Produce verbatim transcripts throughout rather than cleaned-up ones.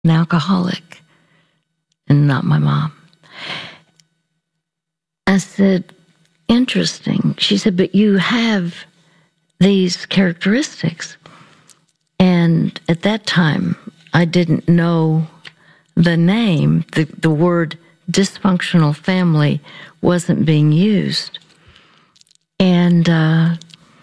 an alcoholic and not my mom. I said, interesting. She said, but you have these characteristics. And at that time, I didn't know the name. The, the word dysfunctional family wasn't being used. And uh,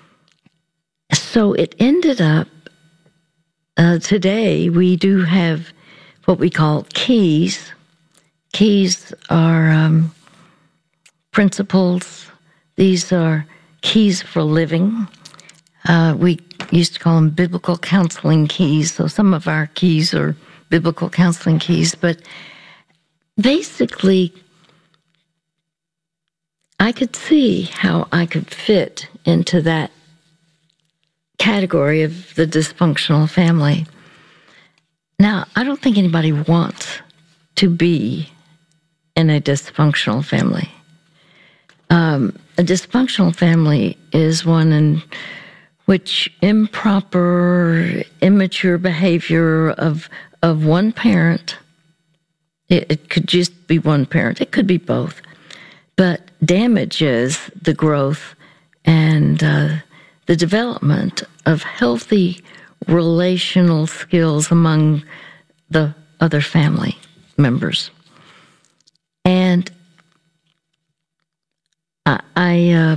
so it ended up, uh, today we do have what we call keys. Keys are um, principles. These are keys for living. Uh, we used to call them biblical counseling keys. So some of our keys are biblical counseling keys. But basically, I could see how I could fit into that category of the dysfunctional family. Now, I don't think anybody wants to be in a dysfunctional family. Um, a dysfunctional family is one in which improper, immature behavior of of one parent, it, it could just be one parent, it could be both, but damages the growth and uh, the development of healthy relational skills among the other family members. And I, I, uh,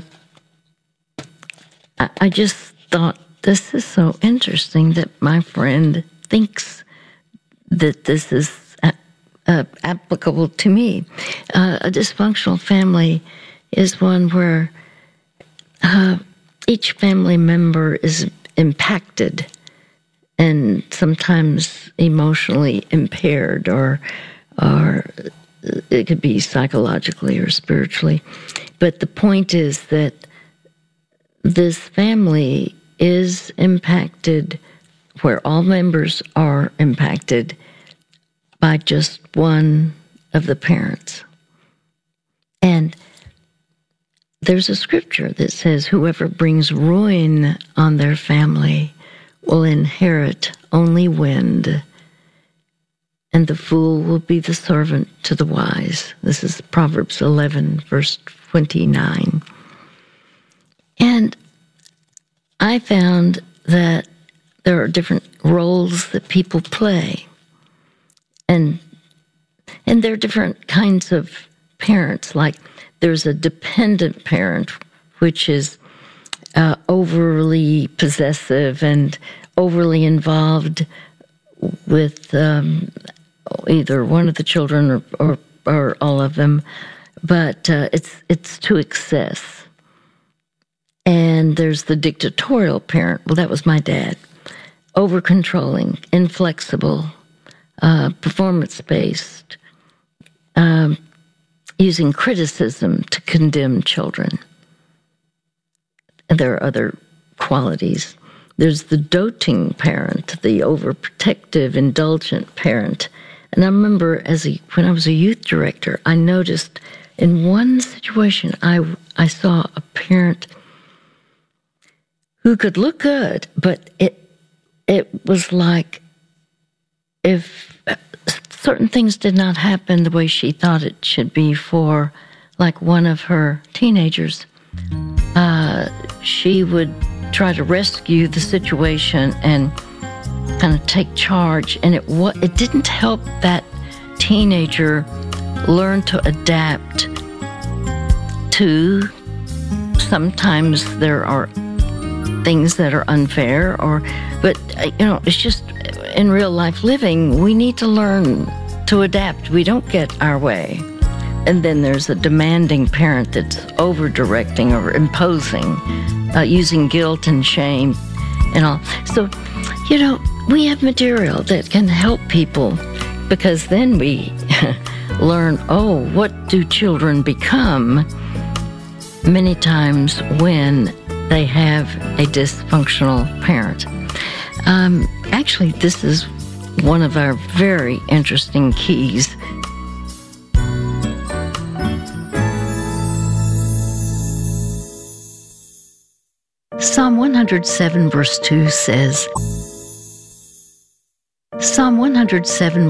I, I just thought, this is so interesting that my friend thinks that this is uh, uh, applicable to me. Uh, a dysfunctional family is one where uh, each family member is impacted and sometimes emotionally impaired, or or it could be psychologically or spiritually. But the point is that this family is impacted, where all members are impacted by just one of the parents. And there's a scripture that says, whoever brings ruin on their family will inherit only wind, and the fool will be the servant to the wise. This is Proverbs eleven, verse twenty-nine. And I found that there are different roles that people play. And and there are different kinds of parents. Like there's a dependent parent, which is uh, overly possessive and overly involved with um, either one of the children or, or, or all of them. But uh, it's it's to excess. And there's the dictatorial parent. Well, that was my dad. Over-controlling, inflexible, uh, performance-based, um, using criticism to condemn children. And there are other qualities. There's the doting parent, the overprotective, indulgent parent. And I remember as a, when I was a youth director, I noticed in one situation, I, I saw a parent who could look good, but it it was like if certain things did not happen the way she thought it should be for, like, one of her teenagers, uh, she would try to rescue the situation and kind of take charge, and it wa- it didn't help that teenager learn to adapt to, sometimes there are things that are unfair, or, but, you know, it's just in real life living, we need to learn to adapt. We don't get our way. And then there's a demanding parent that's over-directing or imposing, uh, using guilt and shame and all. So, you know, we have material that can help people, because then we learn, oh, what do children become many times when they have a dysfunctional parent. Um, actually, this is one of our very interesting keys. Psalm one hundred seven, verse two says, Psalm one hundred seven,